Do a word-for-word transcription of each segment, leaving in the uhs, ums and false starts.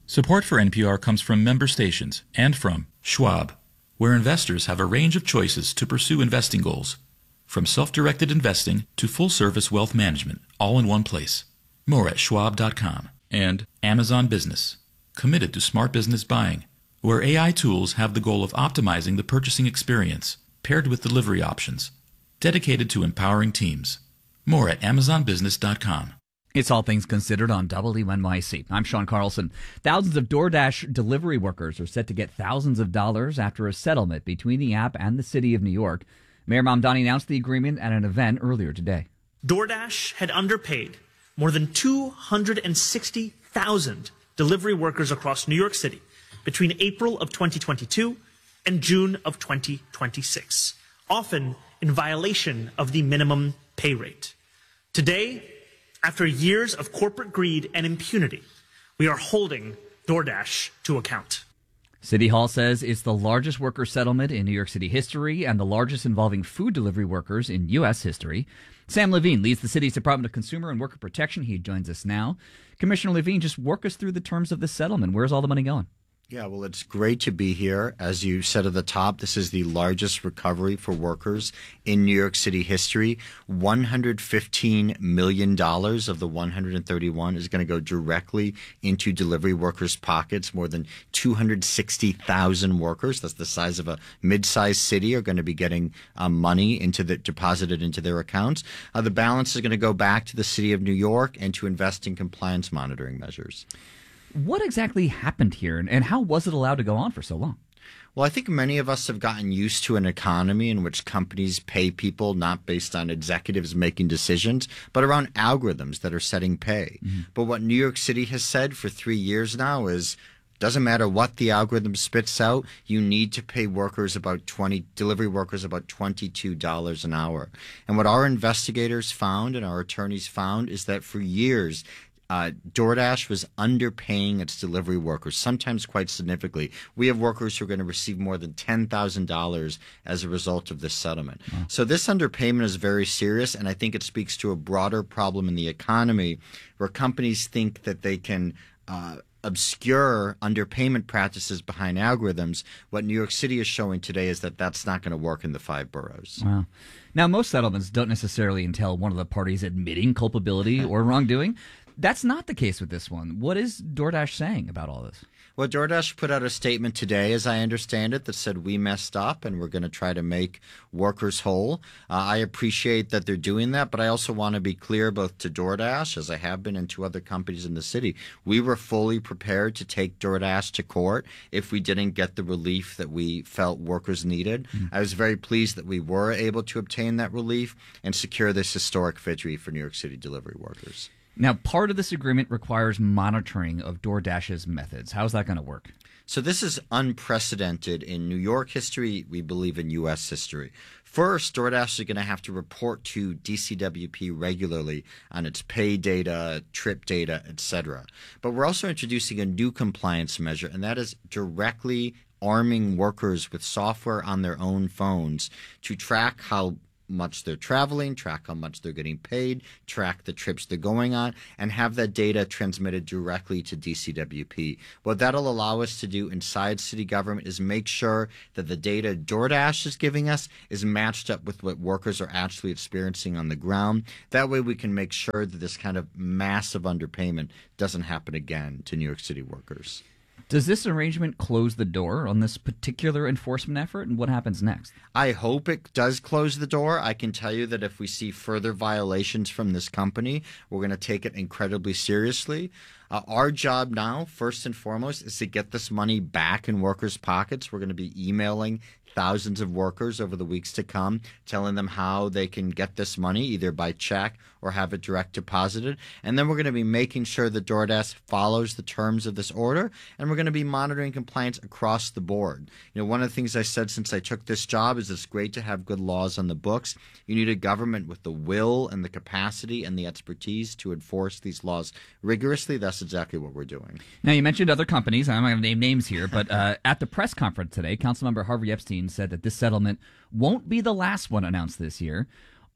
Support for N P R comes from member stations and from Schwab, where investors have a range of choices to pursue investing goals. From self-directed investing to full-service wealth management, all in one place. More at schwab dot com. And Amazon Business, committed to smart business buying, where A I tools have the goal of optimizing the purchasing experience, paired with delivery options. Dedicated to empowering teams. More at amazon business dot com. It's All Things Considered on W N Y C. I'm Sean Carlson. Thousands of DoorDash delivery workers are set to get thousands of dollars after a settlement between the app and the city of New York. Mayor Mamdani announced the agreement at an event earlier today. DoorDash had underpaid more than two hundred sixty thousand delivery workers across New York City between April of twenty twenty-two and June of twenty twenty-six, often in violation of the minimum pay rate. Today, after years of corporate greed and impunity, we are holding DoorDash to account. City Hall says it's the largest worker settlement in New York City history and the largest involving food delivery workers in U S history. Sam Levine leads the city's Department of Consumer and Worker Protection. He joins us now. Commissioner Levine, just work us through the terms of this settlement. Where's all the money going? Yeah, well, it's great to be here. As you said at the top, this is the largest recovery for workers in New York City history. one hundred fifteen million dollars of the one hundred thirty-one is going to go directly into delivery workers' pockets. More than two hundred sixty thousand workers, that's the size of a mid-sized city, are going to be getting um, money into the, deposited into their accounts. Uh, the balance is going to go back to the city of New York and to invest in compliance monitoring measures. What exactly happened here, and how was it allowed to go on for so long? Well, I think many of us have gotten used to an economy in which companies pay people not based on executives making decisions, but around algorithms that are setting pay. Mm-hmm. But what New York City has said for three years now is, doesn't matter what the algorithm spits out, you need to pay workers about twenty delivery workers about twenty-two dollars an hour. And what our investigators found and our attorneys found is that for years, Uh, DoorDash was underpaying its delivery workers, sometimes quite significantly. We have workers who are going to receive more than ten thousand dollars as a result of this settlement. Wow. So this underpayment is very serious, and I think it speaks to a broader problem in the economy where companies think that they can uh, obscure underpayment practices behind algorithms. What New York City is showing today is that that's not going to work in the five boroughs. Wow. Now, most settlements don't necessarily entail one of the parties admitting culpability or wrongdoing. That's not the case with this one. What is DoorDash saying about all this? Well, DoorDash put out a statement today, as I understand it, that said we messed up and we're going to try to make workers whole. Uh, I appreciate that they're doing that, but I also want to be clear both to DoorDash, as I have been, and to other companies in the city. We were fully prepared to take DoorDash to court if we didn't get the relief that we felt workers needed. Mm-hmm. I was very pleased that we were able to obtain that relief and secure this historic victory for New York City delivery workers. Now, part of this agreement requires monitoring of DoorDash's methods. How's that going to work? So this is unprecedented in New York history, we believe in U S history. First, DoorDash is going to have to report to D C W P regularly on its pay data, trip data, et cetera. But we're also introducing a new compliance measure, and that is directly arming workers with software on their own phones to track how much they're traveling, track how much they're getting paid, track the trips they're going on, and have that data transmitted directly to D C W P. What that'll allow us to do inside city government is make sure that the data DoorDash is giving us is matched up with what workers are actually experiencing on the ground. That way we can make sure that this kind of massive underpayment doesn't happen again to New York City workers. Does this arrangement close the door on this particular enforcement effort, and what happens next? I hope it does close the door. I can tell you that if we see further violations from this company, we're going to take it incredibly seriously. Uh, our job now, first and foremost, is to get this money back in workers' pockets. We're going to be emailing thousands of workers over the weeks to come, telling them how they can get this money, either by check or have it direct deposited. And then we're going to be making sure that DoorDash follows the terms of this order, and we're going to be monitoring compliance across the board. You know, one of the things I said since I took this job is it's great to have good laws on the books. You need a government with the will and the capacity and the expertise to enforce these laws rigorously. That's exactly what we're doing. Now, you mentioned other companies. I'm not going to name names here, but uh, at the press conference today, Councilmember Harvey Epstein said that this settlement won't be the last one announced this year.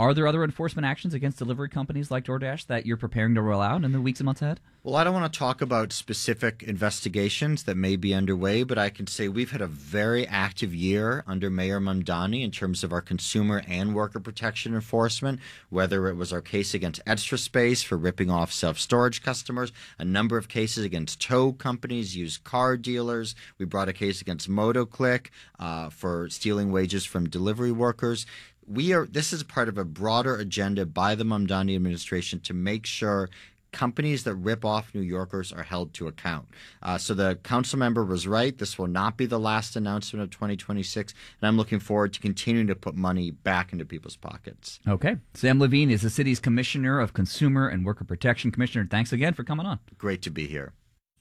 Are there other enforcement actions against delivery companies like DoorDash that you're preparing to roll out in the weeks and months ahead? Well, I don't want to talk about specific investigations that may be underway, but I can say we've had a very active year under Mayor Mamdani in terms of our consumer and worker protection enforcement, whether it was our case against Extra Space for ripping off self-storage customers, a number of cases against tow companies, used car dealers. We brought a case against MotoClick uh, for stealing wages from delivery workers. We are. This is part of a broader agenda by the Mamdani administration to make sure companies that rip off New Yorkers are held to account. Uh, so the council member was right. This will not be the last announcement of twenty twenty-six, and I'm looking forward to continuing to put money back into people's pockets. Okay. Sam Levine is the city's Commissioner of Consumer and Worker Protection. Commissioner, thanks again for coming on. Great to be here.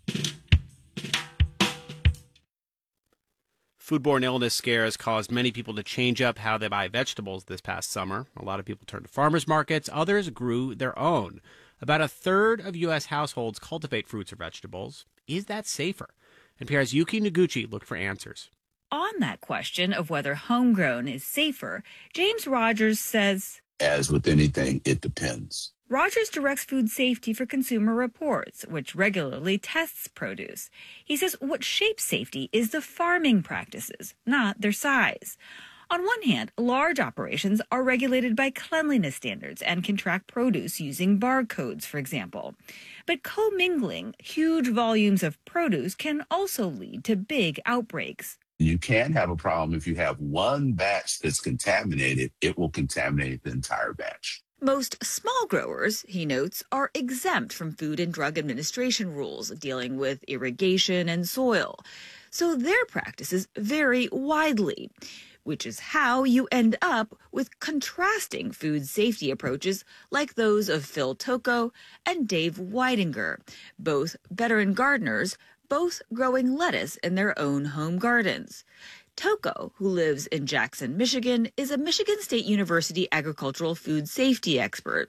Foodborne illness scares caused many people to change up how they buy vegetables this past summer. A lot of people turned to farmers markets. Others grew their own. About a third of U S households cultivate fruits or vegetables. Is that safer? N P R's Yuki Noguchi looked for answers. On that question of whether homegrown is safer, James Rogers says, as with anything, it depends. Rogers directs food safety for Consumer Reports, which regularly tests produce. He says what shapes safety is the farming practices, not their size. On one hand, large operations are regulated by cleanliness standards and can track produce using barcodes, for example. But commingling huge volumes of produce can also lead to big outbreaks. You can have a problem if you have one batch that's contaminated, it will contaminate the entire batch. Most small growers, he notes, are exempt from Food and Drug Administration rules dealing with irrigation and soil. So their practices vary widely, which is how you end up with contrasting food safety approaches like those of Phil Tocco and Dave Weidinger, both veteran gardeners, both growing lettuce in their own home gardens. Tocco, who lives in Jackson, Michigan, is a Michigan State University agricultural food safety expert.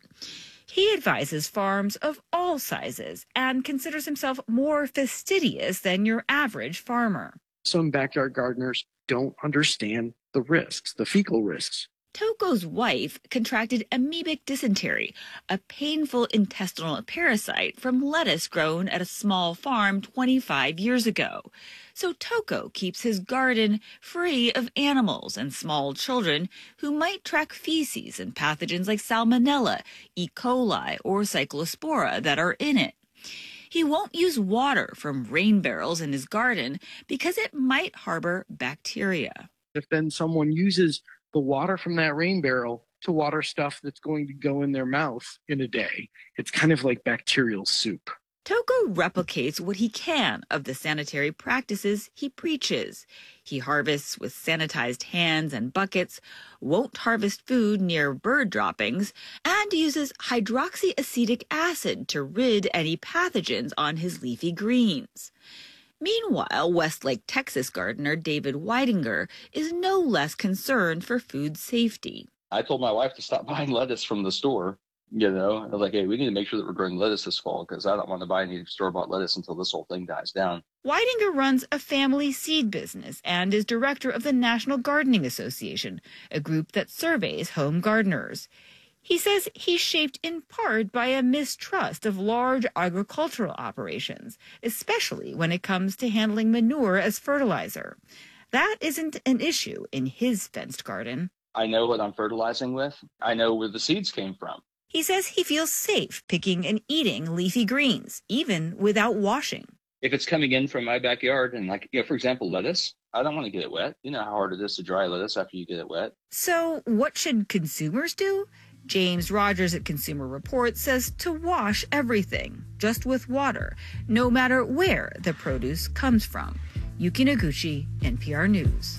He advises farms of all sizes and considers himself more fastidious than your average farmer. Some backyard gardeners don't understand the risks, the fecal risks. Tocco's wife contracted amoebic dysentery, a painful intestinal parasite from lettuce grown at a small farm twenty-five years ago. So Tocco keeps his garden free of animals and small children who might track feces and pathogens like Salmonella, E. coli, or Cyclospora that are in it. He won't use water from rain barrels in his garden because it might harbor bacteria. If then someone uses the water from that rain barrel to water stuff that's going to go in their mouth in a day, it's kind of like bacterial soup. Tocco replicates what he can of the sanitary practices he preaches. He harvests with sanitized hands and buckets, won't harvest food near bird droppings, and uses hydroxyacetic acid to rid any pathogens on his leafy greens. Meanwhile, Westlake, Texas gardener David Weidinger is no less concerned for food safety. I told my wife to stop buying lettuce from the store. You know, I was like, hey, we need to make sure that we're growing lettuce this fall because I don't want to buy any store-bought lettuce until this whole thing dies down. Weidinger runs a family seed business and is director of the National Gardening Association, a group that surveys home gardeners. He says he's shaped in part by a mistrust of large agricultural operations, especially when it comes to handling manure as fertilizer. That isn't an issue in his fenced garden. I know what I'm fertilizing with. I know where the seeds came from. He says he feels safe picking and eating leafy greens, even without washing. If it's coming in from my backyard and, like, you know, for example, lettuce, I don't want to get it wet. You know how hard it is to dry lettuce after you get it wet. So what should consumers do? James Rogers at Consumer Reports says to wash everything, just with water, no matter where the produce comes from. Yuki Noguchi, N P R News.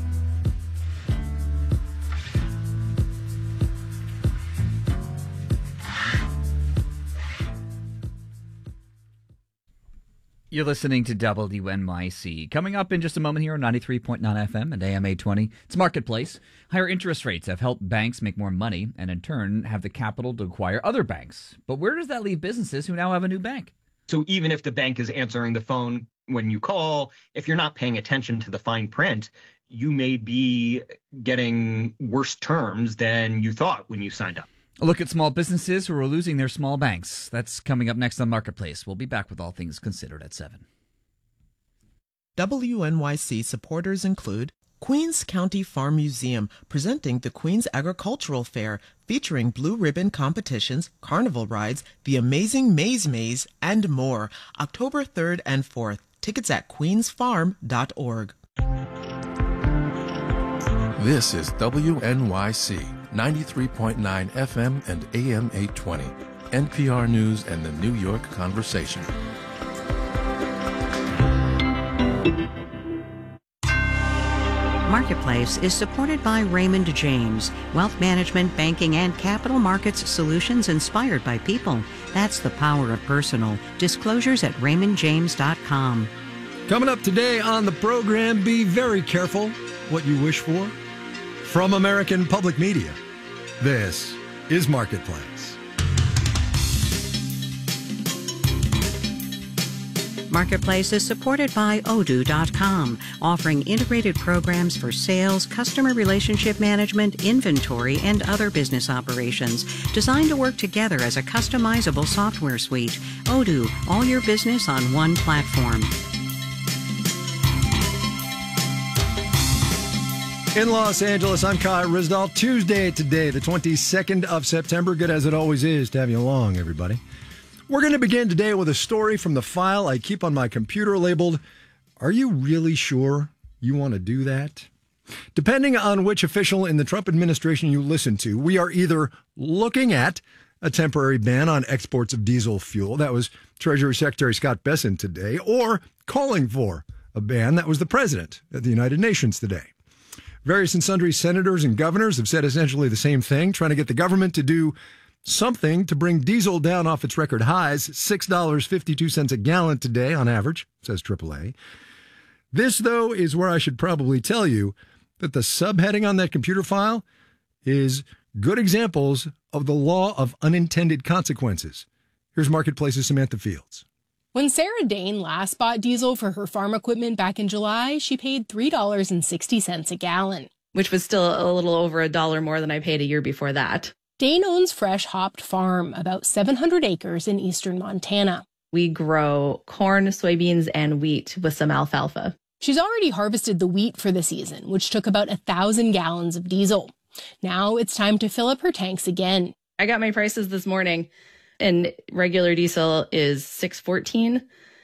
You're listening to W N Y C. Coming up in just a moment here on ninety-three point nine F M and A M eight twenty, it's Marketplace. Higher interest rates have helped banks make more money and in turn have the capital to acquire other banks. But where does that leave businesses who now have a new bank? So even if the bank is answering the phone when you call, if you're not paying attention to the fine print, you may be getting worse terms than you thought when you signed up. A look at small businesses who are losing their small banks. That's coming up next on Marketplace. We'll be back with All Things Considered at seven. W N Y C supporters include Queens County Farm Museum, presenting the Queens Agricultural Fair, featuring blue ribbon competitions, carnival rides, the amazing Maze Maze, and more, October third and fourth. Tickets at queens farm dot org. This is W N Y C, ninety-three point nine F M and A M eight twenty, N P R News and the New York Conversation. Marketplace is supported by Raymond James, wealth management, banking, and capital markets solutions inspired by people. That's the power of personal. Disclosures at raymond james dot com. Coming up today on the program, be very careful what you wish for. From American Public Media, this is Marketplace. Marketplace is supported by odoo dot com, offering integrated programs for sales, customer relationship management, inventory, and other business operations, designed to work together as a customizable software suite. Odoo, all your business on one platform. In Los Angeles, I'm Kai Rizdal. Tuesday today, the twenty-second of September. Good as it always is to have you along, everybody. We're going to begin today with a story from the file I keep on my computer labeled, "Are you really sure you want to do that?" Depending on which official in the Trump administration you listen to, we are either looking at a temporary ban on exports of diesel fuel, that was Treasury Secretary Scott Bessent today, or calling for a ban, that was the president at the United Nations today. Various and sundry senators and governors have said essentially the same thing, trying to get the government to do something to bring diesel down off its record highs, six dollars and fifty-two cents a gallon today on average, says triple A. This, though, is where I should probably tell you that the subheading on that computer file is good examples of the law of unintended consequences. Here's Marketplace's Samantha Fields. When Sarah Dane last bought diesel for her farm equipment back in July, she paid three dollars and sixty cents a gallon, which was still a little over a dollar more than I paid a year before that. Dane owns Fresh Hopped Farm, about seven hundred acres in eastern Montana. We grow corn, soybeans, and wheat with some alfalfa. She's already harvested the wheat for the season, which took about a thousand gallons of diesel. Now it's time to fill up her tanks again. I got my prices this morning, and regular diesel is six fourteen,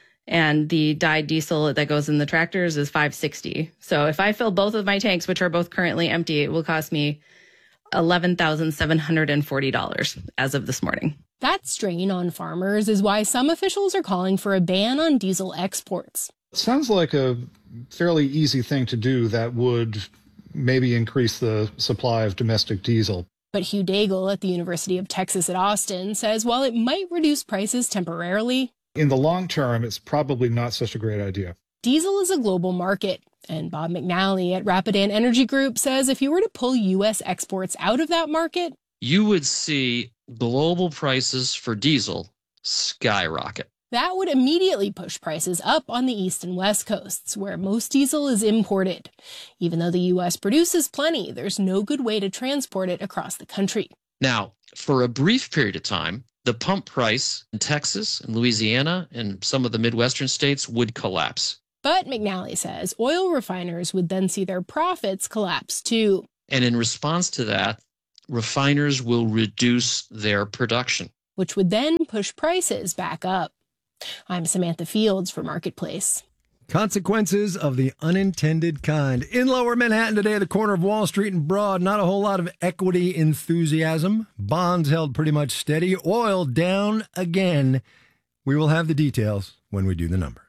and the dyed diesel that goes in the tractors is five sixty. So if I fill both of my tanks, which are both currently empty, it will cost me eleven thousand seven hundred forty dollars as of this morning. That strain on farmers is why some officials are calling for a ban on diesel exports. It sounds like a fairly easy thing to do that would maybe increase the supply of domestic diesel. But Hugh Daigle at the University of Texas at Austin says while it might reduce prices temporarily, in the long term, it's probably not such a great idea. Diesel is a global market, and Bob McNally at Rapidan Energy Group says if you were to pull U S exports out of that market, you would see global prices for diesel skyrocket. That would immediately push prices up on the East and West Coasts, where most diesel is imported. Even though the U S produces plenty, there's no good way to transport it across the country. Now, for a brief period of time, the pump price in Texas and Louisiana and some of the Midwestern states would collapse. But McNally says oil refiners would then see their profits collapse too. And in response to that, refiners will reduce their production, which would then push prices back up. I'm Samantha Fields for Marketplace. Consequences of the unintended kind. In Lower Manhattan today, the corner of Wall Street and Broad, not a whole lot of equity enthusiasm. Bonds held pretty much steady. Oil down again. We will have the details when we do the numbers.